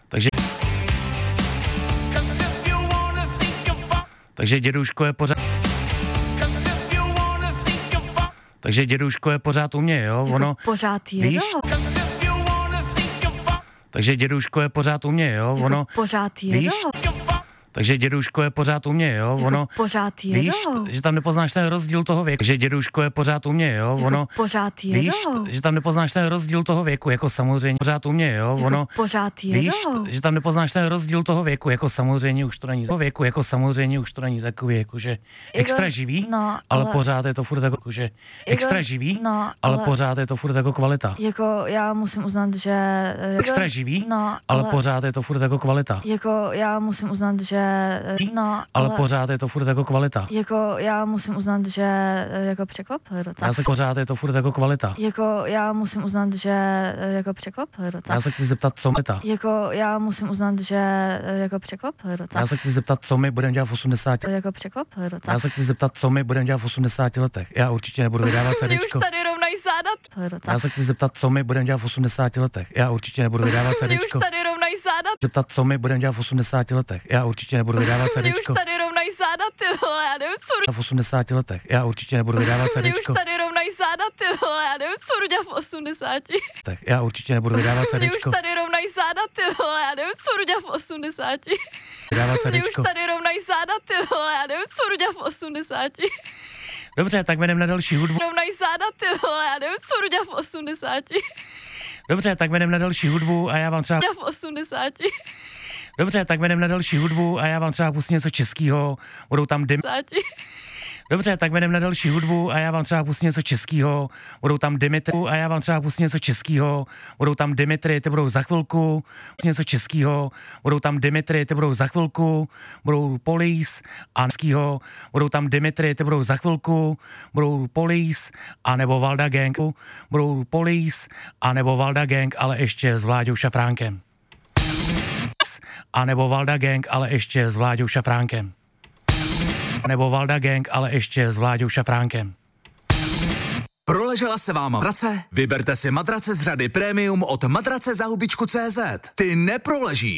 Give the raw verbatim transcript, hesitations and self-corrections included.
Takže Takže děduško je pořád Takže děduško je pořád u mě, jo? Jako Ono pořád je, víš, jo? Takže děduško je pořád u mě, jo? Jako Ono pořád je, víš, jo? Takže děduško je pořád u mě, jo? Jako Ono pořád je, víš, jo? že tam nepoznáš ten rozdíl toho věku. Takže děduško je pořád u mě, jo? Jako Ono pořád je, víš, jo? že tam nepoznáš ten rozdíl toho věku, jako samozřejmě pořád u mě, jo? Jako Ono pořád je, víš, jo? že tam nepoznáš ten rozdíl toho věku, jako samozřejmě už to není toho věku, jako samozřejmě už to není takový, jakože extra živý, no, ale, ale pořád je to furt jako, že extra živý, no, ale, ale pořád je to furt jako kvalita. Jako já musím uznat, že jako, Extra živý, no, ale, ale pořád je to furt jako kvalita. Jako já musím uznat, že no, ale, ale pořád je to furt jako kvalita. Jako já musím uznat, že jako překvapil docela. Já se pořád je to furt jako kvalita. Jako já musím uznat, že jako překvapil docela. Já se chci zeptat, co mi ta. Jako já musím uznat, že jako překvapil docela. Já se chci zeptat, co my budeme dělat v osmdesáti. Jako překvapil docela. Já se chci zeptat, co my budeme dělat v osmdesáti letech. Já určitě nebudu vydávat Mě cédéčko. už tady rovnají záda. Já se chci zeptat, co my budeme dělat v osmdesáti letech. Já určitě nebudu vydávat Mě cédéčko. už tady rovnají záda. Zeptat, co my budeme dělat v osmdesáti letech. Já určitě nebudu vydávat Mě cédéčko. už tady rovnají záda, ty vole, já nevím, co jdu. V osmdesáti letech. Já určitě nebudu vydávat Mě cédéčko. už tady rovnají záda, ty vole, já nevím, co jdu dělat v osmdesáti. Já určitě nebudu vydávat Mě už cédéčko. tady rovnají záda, ty vole, já nevím, co jdu dělat v osmdesáti. Vydávat Mě už cédéčko. tady rovnají záda, ty vole, já nevím, co jdu dělat v osmdesáti. Dobře, tak jdeme na další hudbu. Rovnají záda, ty vole, já nevím, co jdu dělat v osmdesáti. Dobře, tak jdeme na další hudbu a já vám třeba Dělat v osmdesáti. Dobře, tak jdeme na další hudbu a já vám třeba pustím něco českého. Budou tam dim... Dobře, tak jdeme na další hudbu a já vám třeba pustím něco českého. Budou tam Dimitri a já vám třeba pustím něco českého. Budou tam Dimitri, ty budou za chvilku. Pustím něco českého. Budou tam Dimitri, ty budou za chvilku. Budou Police a českého. Budou tam Dimitri, ty budou za chvilku. Budou Police a nebo Valda Gang. Budou Police a nebo Valda Gang, ale ještě s Vláďou Šafránkem. A nebo Valda Gang, ale ještě s Vláďou Šafránkem. Nebo Valda Gang, ale ještě s Vláďou Šafránkem. Proležela se vám matrace? Vyberte si matrace z řady Premium od matrace za hubičku tečka cé zet. Ty neproleží.